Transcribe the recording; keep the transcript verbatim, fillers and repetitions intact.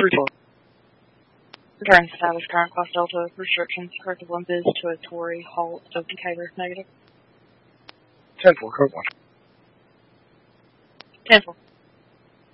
three four. Return established current class Delta restrictions. Corrective one biz to a Tory halt of Decatur. Negative. ten four, code one. ten four.